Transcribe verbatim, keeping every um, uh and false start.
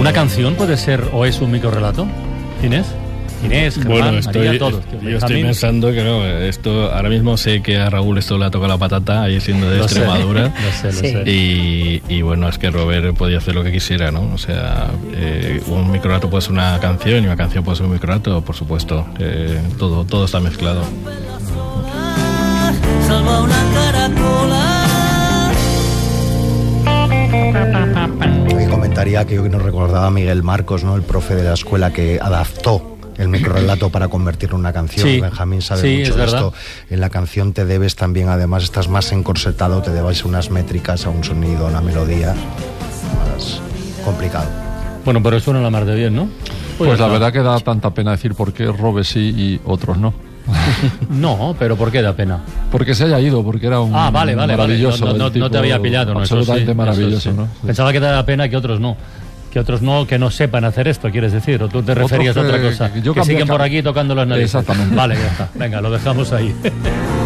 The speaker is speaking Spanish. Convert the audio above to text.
¿Una canción puede ser o es un microrrelato, Inés? Inés, Germán, bueno, estoy, María, todos. Yo estoy pensando que no, esto, ahora mismo sé que a Raúl esto le ha tocado la patata, ahí siendo de lo Extremadura. Sé, lo sé, lo sí. sé. Y, y bueno, es que Robert podía hacer lo que quisiera, ¿no? O sea, eh, un microrrelato puede ser una canción y una canción puede ser un microrrelato, por supuesto. Eh, todo, todo está mezclado. Salva una caracola. Y comentaría que nos recordaba Miguel Marcos, ¿no? El profe de la escuela que adaptó el microrrelato para convertirlo en una canción. Sí, Benjamín sabe sí, mucho es de verdad. esto. En la canción te debes también, además estás más encorsetado, te debes unas métricas, a un sonido, a una melodía. Más complicado. Bueno, pero suena la mar de bien, ¿no? Pues, pues la no. verdad que da tanta pena decir por qué Robert sí y otros no. No, pero ¿por qué da pena? Porque se haya ido, porque era un ah, vale, vale, maravilloso. Vale. No, no, no te había pillado, ¿no? Absolutamente Eso sí, maravilloso, eso sí. ¿no? Sí. Pensaba que daba pena que otros no. Que otros no, que no sepan hacer esto, quieres decir, o tú te referías que, a otra cosa. Que, yo que siguen por aquí tocando las narices. Exactamente. Vale, ya está. Venga, lo dejamos ahí.